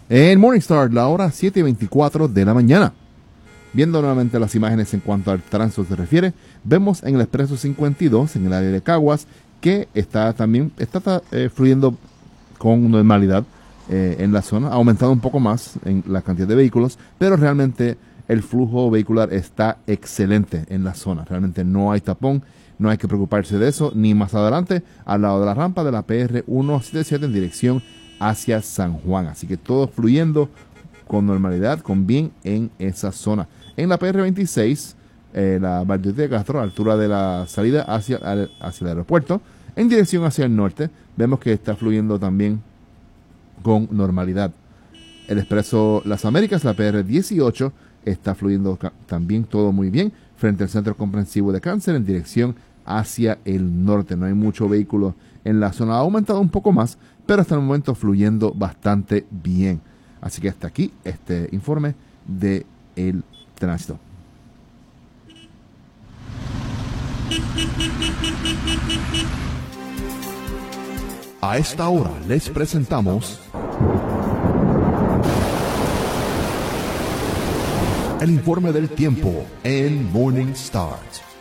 En Morningstar, la hora 7:24 de la mañana. Viendo nuevamente las imágenes en cuanto al tránsito se refiere, vemos en el Expreso 52, en el área de Caguas, que está fluyendo con normalidad en la zona. Ha aumentado un poco más en la cantidad de vehículos, pero realmente el flujo vehicular está excelente en la zona. Realmente no hay tapón, no hay que preocuparse de eso, ni más adelante, al lado de la rampa de la PR 177 en dirección hacia San Juan. Así que todo fluyendo con normalidad, con bien en esa zona. En la PR 26, la Valdez de Castro, a la altura de la salida hacia el aeropuerto, en dirección hacia el norte, vemos que está fluyendo también con normalidad. El Expreso Las Américas, la PR 18, está fluyendo también todo muy bien frente al Centro Comprensivo de Cáncer en dirección hacia el norte. No hay mucho vehículo en la zona. Ha aumentado un poco más, pero hasta el momento fluyendo bastante bien. Así que hasta aquí este informe de el tránsito. A esta hora les presentamos el informe del tiempo en Morning Start.